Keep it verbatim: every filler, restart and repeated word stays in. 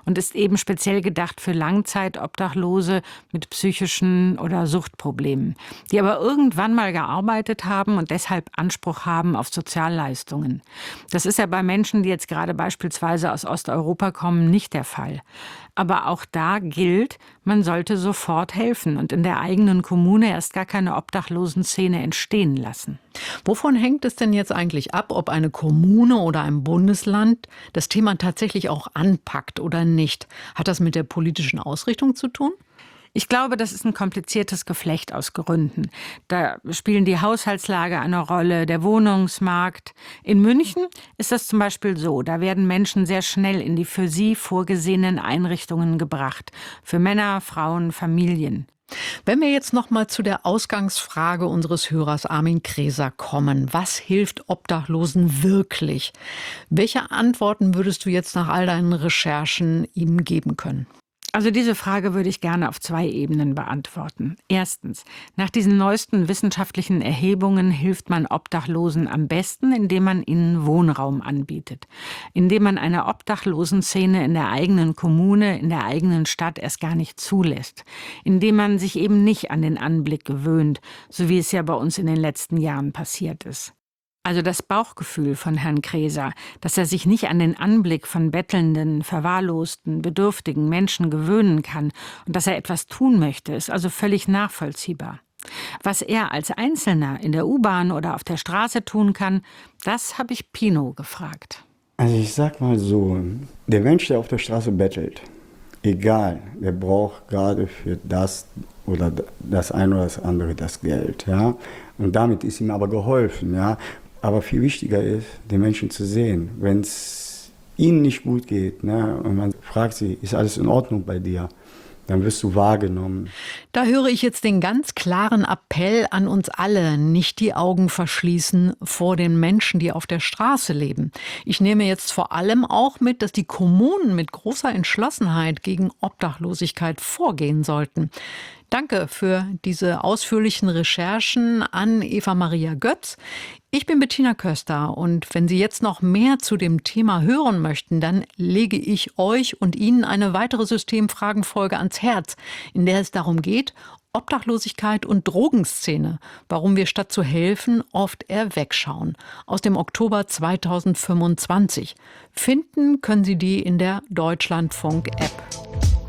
und ist eben speziell gedacht für Langzeitobdachlose mit psychischen oder Suchtproblemen, die aber irgendwann mal gearbeitet haben und deshalb Anspruch haben auf Sozialleistungen. Das ist ja bei Menschen, die jetzt gerade beispielsweise aus Osteuropa kommen, nicht der Fall. Aber auch da gilt, man sollte sofort helfen und in der eigenen Kommune erst gar keine Obdachlosenszene entstehen lassen. Wovon hängt es denn jetzt eigentlich ab, ob eine Kommune oder ein Bundesland das Thema tatsächlich auch anpackt oder nicht? Hat das mit der politischen Ausrichtung zu tun? Ich glaube, das ist ein kompliziertes Geflecht aus Gründen. Da spielen die Haushaltslage eine Rolle, der Wohnungsmarkt. In München ist das zum Beispiel so, da werden Menschen sehr schnell in die für sie vorgesehenen Einrichtungen gebracht. Für Männer, Frauen, Familien. Wenn wir jetzt noch mal zu der Ausgangsfrage unseres Hörers Armin Kräser kommen, was hilft Obdachlosen wirklich? Welche Antworten würdest du jetzt nach all deinen Recherchen ihm geben können? Also diese Frage würde ich gerne auf zwei Ebenen beantworten. Erstens, nach diesen neuesten wissenschaftlichen Erhebungen hilft man Obdachlosen am besten, indem man ihnen Wohnraum anbietet. Indem man eine Obdachlosenszene in der eigenen Kommune, in der eigenen Stadt erst gar nicht zulässt. Indem man sich eben nicht an den Anblick gewöhnt, so wie es ja bei uns in den letzten Jahren passiert ist. Also das Bauchgefühl von Herrn Kräser, dass er sich nicht an den Anblick von bettelnden, verwahrlosten, bedürftigen Menschen gewöhnen kann und dass er etwas tun möchte, ist also völlig nachvollziehbar. Was er als Einzelner in der U-Bahn oder auf der Straße tun kann, das habe ich Pino gefragt. Also ich sag mal so, der Mensch, der auf der Straße bettelt, egal, der braucht gerade für das oder das eine oder das andere das Geld, ja. Und damit ist ihm aber geholfen, ja. Aber viel wichtiger ist, den Menschen zu sehen, wenn es ihnen nicht gut geht, ne, und man fragt sie, ist alles in Ordnung bei dir? Dann wirst du wahrgenommen. Da höre ich jetzt den ganz klaren Appell an uns alle, nicht die Augen verschließen vor den Menschen, die auf der Straße leben. Ich nehme jetzt vor allem auch mit, dass die Kommunen mit großer Entschlossenheit gegen Obdachlosigkeit vorgehen sollten. Danke für diese ausführlichen Recherchen an Eva Maria Götz. Ich bin Bettina Köster und wenn Sie jetzt noch mehr zu dem Thema hören möchten, dann lege ich euch und Ihnen eine weitere Systemfragenfolge ans Herz, in der es darum geht, Obdachlosigkeit und Drogenszene, warum wir statt zu helfen oft eher wegschauen. Aus dem Oktober zweitausendfünfundzwanzig. Finden können Sie die in der Deutschlandfunk-App.